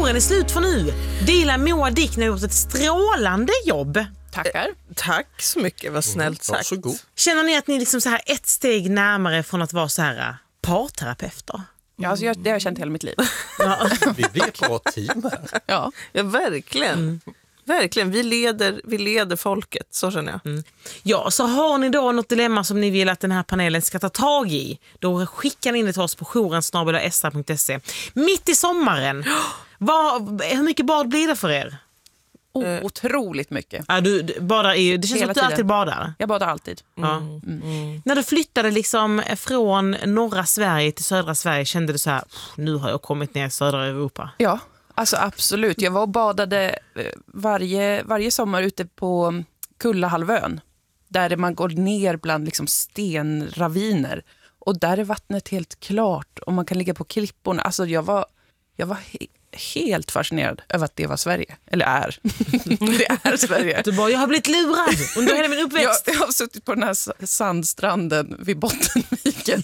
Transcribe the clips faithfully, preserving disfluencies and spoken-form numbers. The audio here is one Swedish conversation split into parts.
jouren är slut för nu. Dila Moa Dick, ni har gjort ett strålande jobb. Tackar. Eh, tack så mycket, vad snällt sagt. Varsågod. Känner ni att ni liksom så här ett steg närmare från att vara så här parterapeuter? Ja, alltså jag, det har jag känt hela mitt liv. Ja. Vi blir ett bra team här. Ja. Ja, verkligen. Mm. Verkligen, vi leder, vi leder folket, så känner jag. Mm. Ja, så har ni då något dilemma som ni vill att den här panelen ska ta tag i, då skickar ni in det till oss på jouren snabel-a s r punkt se. Mitt i sommaren, vad, hur mycket bad blir det för er? Oh, otroligt mycket. Ja, du, du badar i, det känns Hela som att du tiden. alltid badar. Jag badar alltid. Ja. Mm. Mm. När du flyttade liksom från norra Sverige till södra Sverige, kände du så här, nu har jag kommit ner i södra Europa? Ja, alltså absolut. Jag var och badade varje, varje sommar ute på Kullahalvön. Där man går ner bland liksom stenraviner. Och där är vattnet helt klart. Och man kan ligga på klipporna. Alltså jag var, jag var he- helt fascinerad över att det var Sverige. Eller är. Det är Sverige. Du bara, jag har blivit lurad under hela min uppväxt. Jag, jag har suttit på den här sandstranden vid Bottenviken.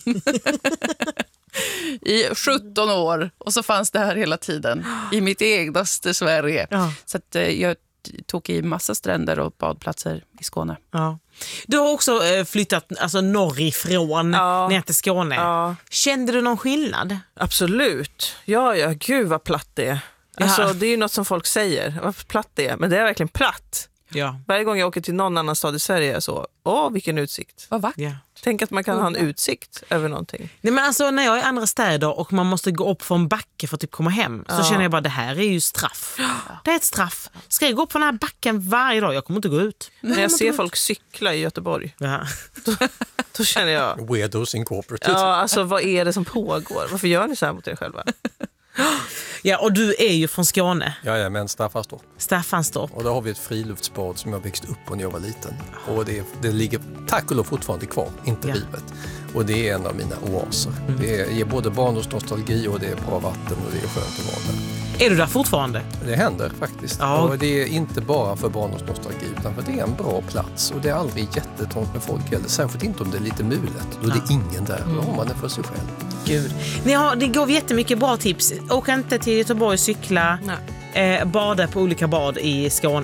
I sjutton år. Och så fanns det här hela tiden. I mitt egnaste Sverige. Ja. Så att, eh, jag tog i massa stränder och badplatser i Skåne. Ja. Du har också eh, flyttat alltså, norrifrån Ja. ner till Skåne. Ja. Kände du någon skillnad? Absolut. Ja, ja, gud vad platt det är. Alltså, Ja. det är ju något som folk säger, vad platt det är. Men det är verkligen platt. Ja. Varje gång jag åker till någon annan stad i Sverige är jag så, åh vilken utsikt. Vad vackert. Ja. Tänk att man kan ha en utsikt över någonting. Nej, men alltså, när jag är i andra städer och man måste gå upp för en backe för att typ komma hem, så Ja. känner jag bara, det här är ju straff. Det är ett straff. Ska jag gå upp för den här backen varje dag? Jag kommer inte gå ut. När jag ser folk cykla i Göteborg, Ja. då känner jag, Weirdos Incorporated. ja alltså vad är det som pågår? Varför gör ni så här mot er själva? Ja, och du är ju från Skåne, Ja, ja, men Staffanstorp. Staffanstorp. Och då har vi ett friluftsbad som jag växte upp på när jag var liten. Och det, det ligger tack och lov fortfarande kvar, inte Ja. rivet. Och det är en av mina oaser. Mm. Det ger både barndomsnostalgi och det är bra vatten och det är skönt att vara där. Är du där fortfarande? Det händer faktiskt. Ja. Och det är inte bara för barndomsnostalgi utan för det är en bra plats. Och det är aldrig jättetrångt med folk heller. Särskilt inte om det är lite mulet. Då är det ingen där. Då har man det för sig själv. Gud. Ni har, det går jättemycket bra tips. Åk inte till Göteborg, cykla, eh, bada på olika bad i Skåne.